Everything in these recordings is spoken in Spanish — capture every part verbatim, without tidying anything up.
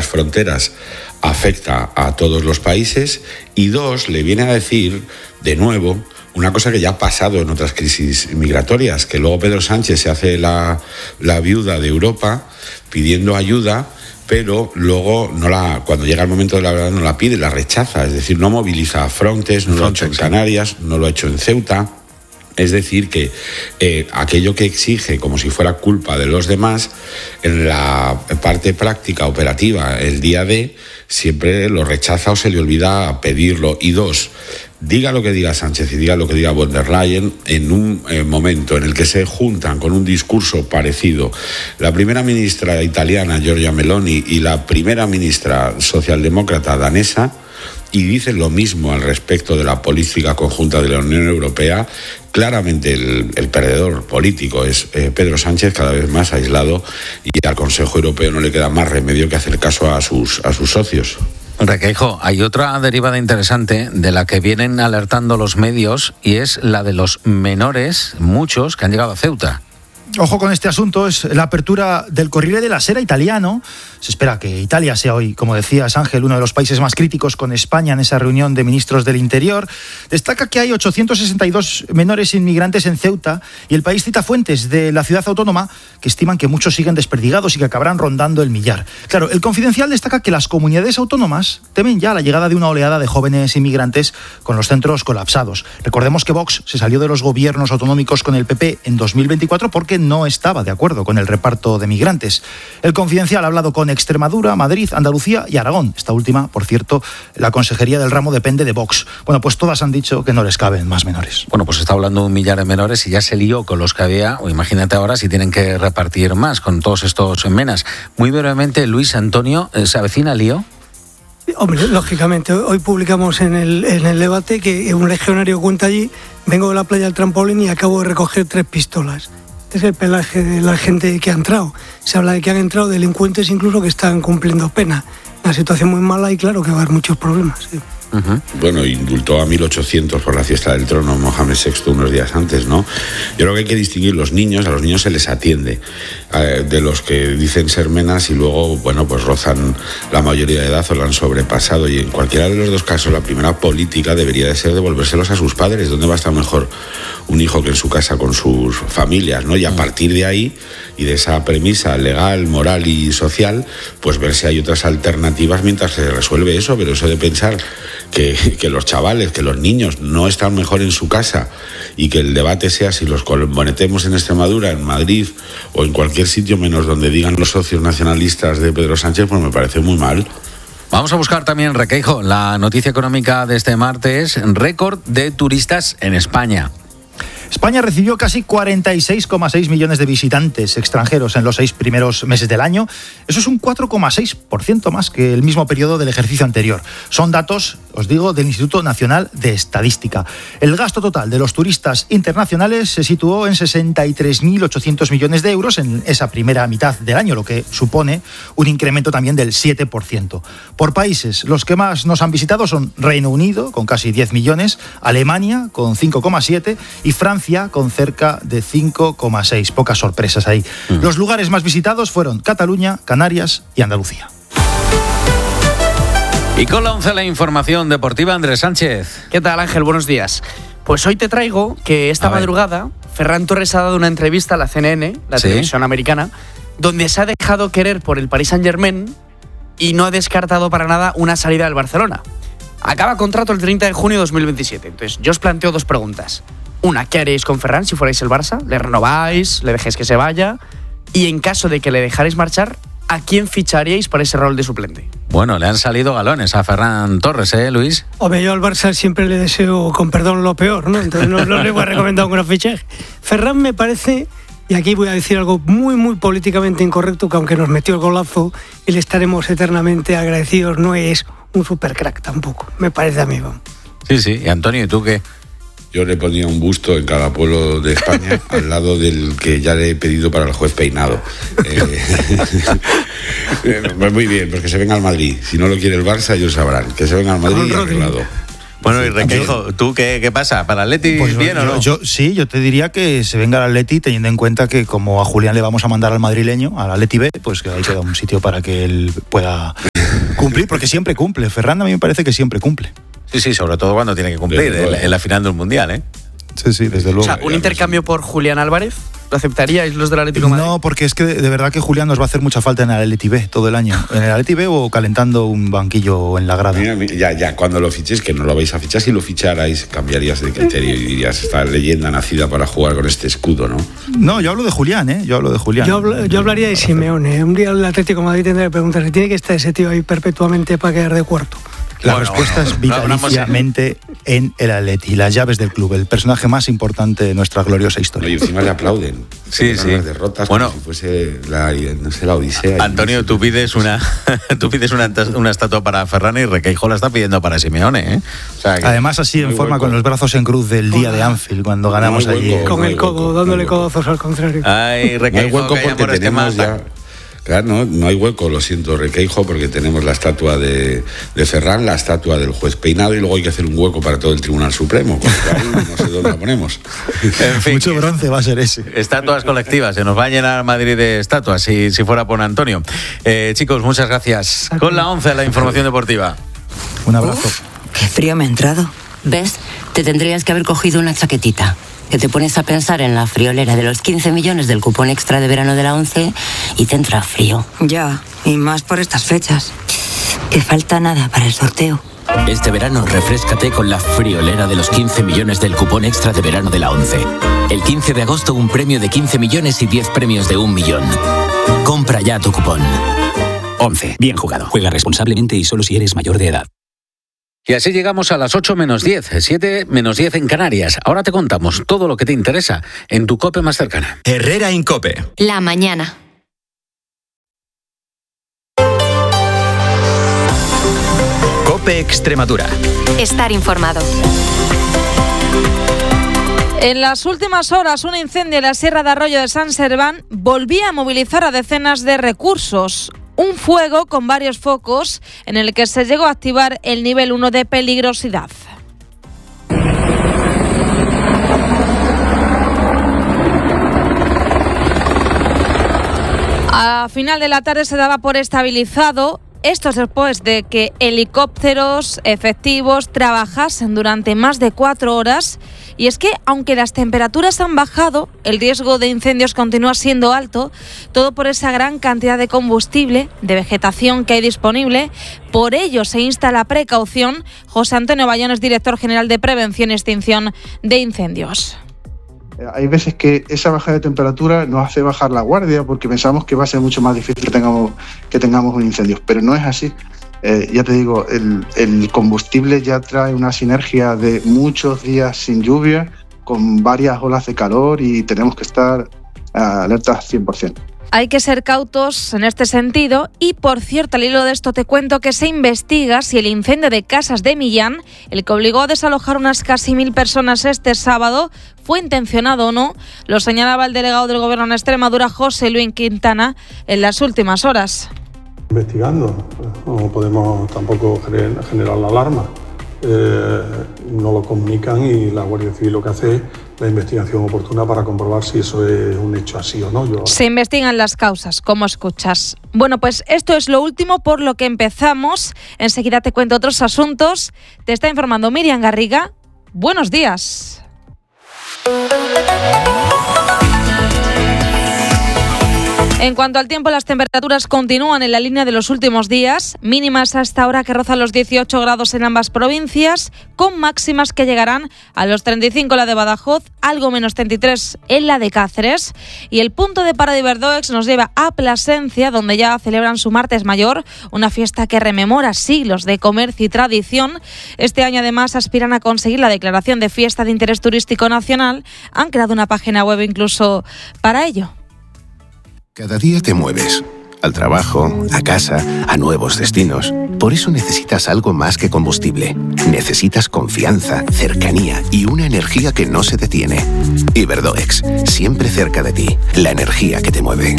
las fronteras afecta a todos los países, y dos, le viene a decir de nuevo una cosa que ya ha pasado en otras crisis migratorias, que luego Pedro Sánchez se hace la, la viuda de Europa pidiendo ayuda, pero luego no la, cuando llega el momento de la verdad no la pide, la rechaza, es decir, no moviliza a Frontex, no Frontex, lo ha hecho en Canarias, no lo ha hecho en Ceuta. Es decir, que eh, aquello que exige como si fuera culpa de los demás, en la parte práctica, operativa, el día D, siempre lo rechaza o se le olvida pedirlo. Y dos, diga lo que diga Sánchez y diga lo que diga von der Leyen, en un eh, momento en el que se juntan con un discurso parecido la primera ministra italiana, Giorgia Meloni, y la primera ministra socialdemócrata danesa, y dicen lo mismo al respecto de la política conjunta de la Unión Europea, claramente el, el perdedor político es eh, Pedro Sánchez, cada vez más aislado, y al Consejo Europeo no le queda más remedio que hacer caso a sus, a sus socios. Requeijo, hay otra derivada interesante de la que vienen alertando los medios, y es la de los menores, muchos, que han llegado a Ceuta. Ojo con este asunto, es la apertura del Corriere della Sera italiano. Se espera que Italia sea hoy, como decías Ángel, uno de los países más críticos con España en esa reunión de ministros del Interior. Destaca que hay ochocientos sesenta y dos menores inmigrantes en Ceuta, y el país cita fuentes de la ciudad autónoma que estiman que muchos siguen desperdigados y que acabarán rondando el millar. Claro, el Confidencial destaca que las comunidades autónomas temen ya la llegada de una oleada de jóvenes inmigrantes con los centros colapsados. Recordemos que Vox se salió de los gobiernos autonómicos con el P P en dos mil veinticuatro porque no estaba de acuerdo con el reparto de migrantes. El Confidencial ha hablado con Extremadura, Madrid, Andalucía y Aragón. Esta última, por cierto, la consejería del ramo depende de Vox. Bueno, pues todas han dicho que no les caben más menores. Bueno, pues está hablando de un millar de menores y ya se lió con los que había, o imagínate ahora si tienen que repartir más con todos estos menas. Muy brevemente, Luis Antonio, ¿se avecina lío? Hombre, lógicamente, hoy publicamos en el, en el debate que un legionario cuenta allí: vengo de la playa del trampolín y acabo de recoger tres pistolas. Este es el pelaje de la gente que ha entrado. Se habla de que han entrado delincuentes incluso que están cumpliendo pena. Una situación muy mala y claro que va a haber muchos problemas. Sí. Uh-huh. Bueno, indultó a mil ochocientos por la fiesta del trono Mohamed sexto unos días antes, ¿no? Yo creo que hay que distinguir los niños, a los niños se les atiende, eh, de los que dicen ser menas y luego, bueno, pues rozan la mayoría de edad o la han sobrepasado, y en cualquiera de los dos casos la primera política debería de ser devolvérselos a sus padres. ¿Dónde va a estar mejor un hijo que en su casa con sus familias, ¿no? Y a partir de ahí y de esa premisa legal, moral y social, pues ver si hay otras alternativas mientras se resuelve eso. Pero eso de pensar que, que los chavales, que los niños no están mejor en su casa y que el debate sea si los componetemos en Extremadura, en Madrid o en cualquier sitio menos donde digan los socios nacionalistas de Pedro Sánchez, pues me parece muy mal. Vamos a buscar también, Requeijo, la noticia económica de este martes: récord de turistas en España. España recibió casi cuarenta y seis coma seis millones de visitantes extranjeros en los seis primeros meses del año. Eso es un cuatro coma seis por ciento más que el mismo periodo del ejercicio anterior. Son datos, os digo, del Instituto Nacional de Estadística. El gasto total de los turistas internacionales se situó en sesenta y tres mil ochocientos millones de euros en esa primera mitad del año, lo que supone un incremento también del siete por ciento. Por países, los que más nos han visitado son Reino Unido, con casi diez millones, Alemania, con cinco coma siete, y Francia, con cerca de cinco coma seis. Pocas sorpresas ahí. Mm. Los lugares más visitados fueron Cataluña, Canarias y Andalucía. Y con la once la información deportiva, Andrés Sánchez. ¿Qué tal, Ángel? Buenos días. Pues hoy te traigo que esta madrugada Ferran Torres ha dado una entrevista a la C N N, la ¿Sí? televisión americana, donde se ha dejado querer por el Paris Saint-Germain y no ha descartado para nada una salida del Barcelona. Acaba contrato el treinta de junio de dos mil veintisiete. Entonces, yo os planteo dos preguntas. Una, ¿qué haréis con Ferran si fuerais el Barça? ¿Le renováis? ¿Le dejéis que se vaya? Y en caso de que le dejarais marchar, ¿a quién ficharíais para ese rol de suplente? Bueno, le han salido galones a Ferran Torres, ¿eh, Luis? Hombre, yo al Barça siempre le deseo, con perdón, lo peor, ¿no? Entonces no, no le voy a recomendar un gran fichaje. Ferran me parece, y aquí voy a decir algo muy, muy políticamente incorrecto, que aunque nos metió el golazo y le estaremos eternamente agradecidos, no es un supercrack tampoco, me parece a mí. Sí, sí. ¿Y Antonio, y tú qué? Yo le ponía un busto en cada pueblo de España al lado del que ya le he pedido para el juez Peinado. Eh, muy bien, pues que se venga al Madrid. Si no lo quiere el Barça, ellos sabrán. Que se venga al Madrid y arreglado. Bueno, y Requeijo, ¿tú qué, qué pasa? ¿Para el Atleti pues bien yo, o no? Yo, sí, yo te diría que se venga al Atleti, teniendo en cuenta que como a Julián le vamos a mandar al madrileño, al Atleti B, pues que ahí queda un sitio para que él pueda Cumplir, porque siempre cumple. Ferran a mí me parece que siempre cumple. Sí, sí, sobre todo cuando tiene que cumplir en, en la final del Mundial, ¿eh? Sí, sí, desde luego. O sea, ¿un intercambio por Julián Álvarez? ¿Lo aceptaríais los del Atlético de Madrid? No, porque es que de verdad que Julián nos va a hacer mucha falta en el Atleti B todo el año. En el Atleti B o calentando un banquillo en la grada. Mira, mira, ya, ya, cuando lo fichéis, que no lo vais a fichar, si lo ficharais, cambiarías de criterio y dirías, esta leyenda nacida para jugar con este escudo, ¿no? No, yo hablo de Julián, ¿eh? Yo hablo de Julián. Yo, hablo, yo hablaría de Simeone. Un día el Atlético de Madrid tendría que preguntarse, ¿tiene que estar ese tío ahí perpetuamente para quedar de cuarto? La bueno, respuesta bueno, es vitaliciamente en el Atleti, las llaves del club, el personaje más importante de nuestra gloriosa historia. Y encima le aplauden. Sí, sí. Las derrotas, bueno, como si fuese la, no sé, la Odisea. Antonio, tú pides una tú pides una, una estatua para Ferran y Requeijo la está pidiendo para Simeone, ¿eh? O sea, que... Además así en forma hueco. Con los brazos en cruz del día de Anfield cuando ganamos no allí. Hueco, con no el codo, hueco, dándole no codazos al contrario. Ay, Requeijo, no hay hueco que porque tenemos ya... Claro, no, no hay hueco, lo siento, Requeijo, porque tenemos la estatua de, de Ferran, la estatua del juez Peinado y luego hay que hacer un hueco para todo el Tribunal Supremo. Ahí no sé dónde la ponemos. En fin, mucho bronce va a ser ese. Estatuas colectivas, se nos va a llenar Madrid de estatuas si, si fuera por Antonio. Eh, chicos, muchas gracias. Con la once, la información deportiva. Un abrazo. Uf, qué frío me ha entrado. ¿Ves? Te tendrías que haber cogido una chaquetita. Que te pones a pensar en la friolera de los quince millones del cupón extra de verano de la once y te entra frío. Ya, y más por estas fechas. Que falta nada para el sorteo. Este verano refréscate con la friolera de los quince millones del cupón extra de verano de la once. El quince de agosto un premio de quince millones y diez premios de un millón. Compra ya tu cupón. once. Bien jugado. Juega responsablemente y solo si eres mayor de edad. Y así llegamos a las ocho menos diez, siete menos diez en Canarias. Ahora te contamos todo lo que te interesa en tu COPE más cercana. Herrera Incope. La mañana. COPE Extremadura. Estar informado. En las últimas horas, un incendio en la Sierra de Arroyo de San Serván volvía a movilizar a decenas de recursos. Un fuego con varios focos en el que se llegó a activar el nivel uno de peligrosidad. A final de la tarde se daba por estabilizado. Esto es después de que helicópteros efectivos trabajasen durante más de cuatro horas. Y es que, aunque las temperaturas han bajado, el riesgo de incendios continúa siendo alto, todo por esa gran cantidad de combustible, de vegetación que hay disponible. Por ello se insta la precaución. José Antonio Bayón es director general de Prevención y Extinción de Incendios. Hay veces que esa bajada de temperatura nos hace bajar la guardia porque pensamos que va a ser mucho más difícil que tengamos, que tengamos un incendio, pero no es así. Eh, ya te digo, el, el combustible ya trae una sinergia de muchos días sin lluvia, con varias olas de calor y tenemos que estar alertas cien por ciento. Hay que ser cautos en este sentido y, por cierto, al hilo de esto te cuento que se investiga si el incendio de Casas de Millán, el que obligó a desalojar unas casi mil personas este sábado, fue intencionado o no. Lo señalaba el delegado del Gobierno en Extremadura, José Luis Quintana, en las últimas horas. Investigando, no podemos tampoco generar la alarma. Eh, no lo comunican y la Guardia Civil lo que hace es la investigación oportuna para comprobar si eso es un hecho así o no. Yo... Se investigan las causas, como escuchas. Bueno, pues esto es lo último por lo que empezamos. Enseguida te cuento otros asuntos. Te está informando Miriam Garriga. Buenos días. En cuanto al tiempo, las temperaturas continúan en la línea de los últimos días, mínimas hasta ahora que rozan los dieciocho grados en ambas provincias, con máximas que llegarán a los treinta y cinco en la de Badajoz, algo menos treinta y tres en la de Cáceres. Y el punto de parada de Iberdoex nos lleva a Plasencia, donde ya celebran su Martes Mayor, una fiesta que rememora siglos de comercio y tradición. Este año además aspiran a conseguir la declaración de fiesta de interés turístico nacional. Han creado una página web incluso para ello. Cada día te mueves, al trabajo, a casa, a nuevos destinos. Por eso necesitas algo más que combustible. Necesitas confianza, cercanía y una energía que no se detiene. Iberdoex, siempre cerca de ti, la energía que te mueve.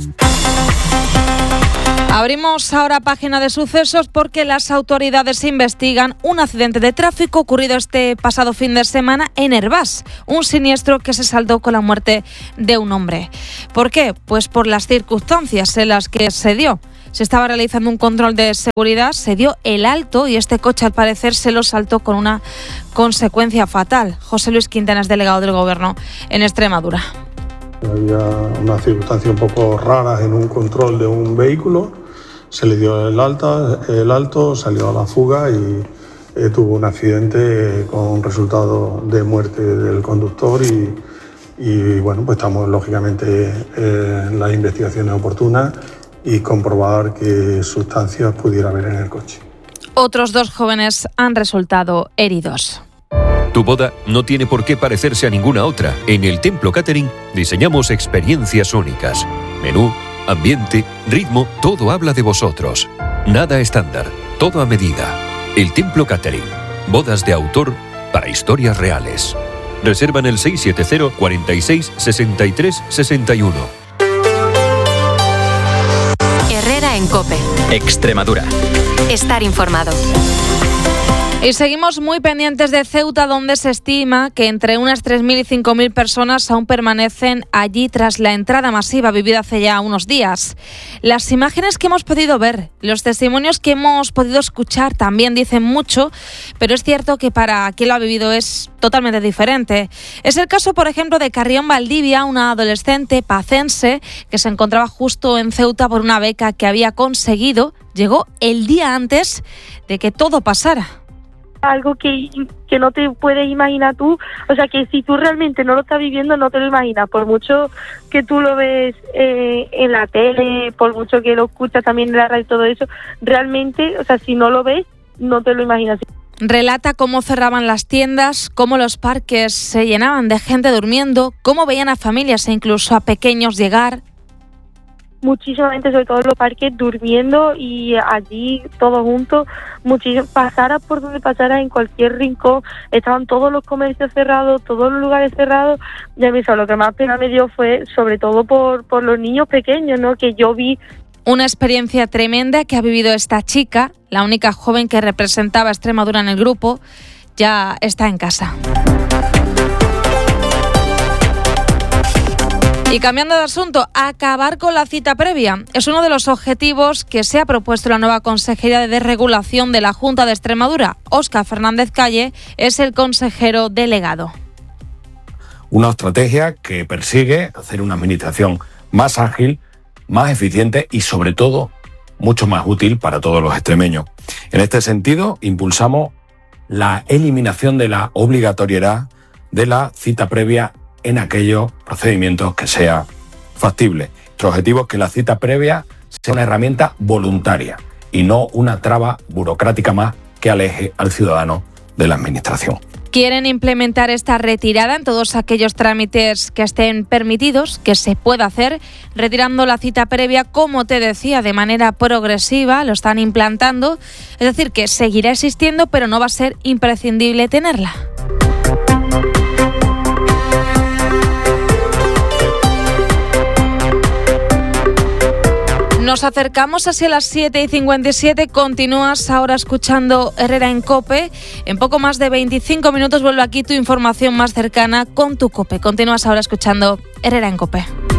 Abrimos ahora página de sucesos porque las autoridades investigan un accidente de tráfico ocurrido este pasado fin de semana en Hervás, un siniestro que se saldó con la muerte de un hombre. ¿Por qué? Pues por las circunstancias en las que se dio. se estaba realizando un control de seguridad, se dio el alto y este coche al parecer se lo saltó con una consecuencia fatal. José Luis Quintana es delegado del Gobierno en Extremadura. Había unas circunstancias un poco raras en un control de un vehículo, se le dio el, alta, el alto, salió a la fuga y eh, tuvo un accidente con resultado de muerte del conductor y, y bueno, pues estamos lógicamente eh, en las investigaciones oportunas y comprobar qué sustancias pudiera haber en el coche. Otros dos jóvenes han resultado heridos. Tu boda no tiene por qué parecerse a ninguna otra. En el Templo Catering diseñamos experiencias únicas. Menú, ambiente, ritmo, todo habla de vosotros. Nada estándar, todo a medida. El Templo Catering. Bodas de autor para historias reales. Reserva en el seis siete cero, cuarenta y seis, sesenta y tres, sesenta y uno. Herrera en COPE. Extremadura. Estar informado. Y seguimos muy pendientes de Ceuta, donde se estima que entre unas tres mil y cinco mil personas aún permanecen allí tras la entrada masiva vivida hace ya unos días. Las imágenes que hemos podido ver, los testimonios que hemos podido escuchar también dicen mucho, pero es cierto que para quien lo ha vivido es totalmente diferente. Es el caso, por ejemplo, de Carrión Valdivia, una adolescente pacense que se encontraba justo en Ceuta por una beca que había conseguido. Llegó el día antes de que todo pasara. Algo que, que no te puedes imaginar tú, o sea que si tú realmente no lo estás viviendo no te lo imaginas, por mucho que tú lo ves eh, en la tele, por mucho que lo escuchas también en la radio y todo eso, realmente, o sea, si no lo ves, no te lo imaginas. Relata cómo cerraban las tiendas, cómo los parques se llenaban de gente durmiendo, cómo veían a familias e incluso a pequeños llegar. Muchísima gente, sobre todo en los parques, durmiendo y allí todos juntos, muchísimo, pasara por donde pasara, en cualquier rincón, estaban todos los comercios cerrados, todos los lugares cerrados. Ya me lo que más pena me dio fue sobre todo por, por los niños pequeños, ¿no? Que yo vi. Una experiencia tremenda que ha vivido esta chica, la única joven que representaba a Extremadura en el grupo, ya está en casa. Y cambiando de asunto, acabar con la cita previa es uno de los objetivos que se ha propuesto la nueva Consejería de Desregulación de la Junta de Extremadura. Óscar Fernández Calle es el consejero delegado. Una estrategia que persigue hacer una administración más ágil, más eficiente y sobre todo mucho más útil para todos los extremeños. En este sentido, impulsamos la eliminación de la obligatoriedad de la cita previa en aquellos procedimientos que sea factible. Nuestro objetivo es que la cita previa sea una herramienta voluntaria y no una traba burocrática más que aleje al ciudadano de la administración. Quieren implementar esta retirada en todos aquellos trámites que estén permitidos, que se pueda hacer, retirando la cita previa, como te decía, de manera progresiva, lo están implantando. Es decir, que seguirá existiendo, pero no va a ser imprescindible tenerla. Nos acercamos hacia las siete y cincuenta y siete. Continúas ahora escuchando Herrera en COPE. En poco más de veinticinco minutos vuelve aquí tu información más cercana con tu COPE. Continúas ahora escuchando Herrera en COPE.